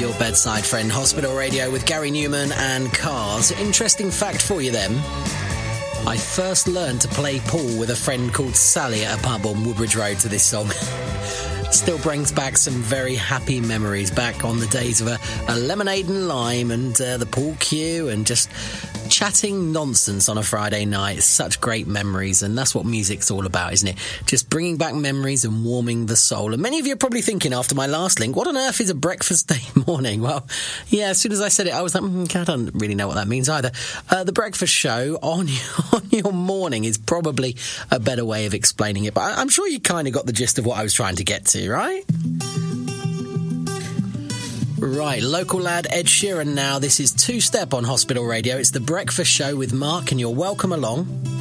your bedside friend, Hospital Radio with Gary Newman and Cars. Interesting fact for you then. I first learned to play pool with a friend called Sally at a pub on Woodbridge Road to this song. Still brings back some very happy memories back on the days of a lemonade and lime and the pool cue and just chatting nonsense on a Friday night. Such great memories, and that's what music's all about, isn't it? Just bringing back memories and warming the soul. And many of you are probably thinking after my last link, what on earth is a breakfast day morning? Well, yeah, as soon as I said it, I was like, I don't really know what that means either. The breakfast show on your morning is probably a better way of explaining it, but I'm sure you kind of got the gist of what I was trying to get to, right? Right, local lad Ed Sheeran now. This is Two Step on Hospital Radio. It's the breakfast show with Mark, and you're welcome along.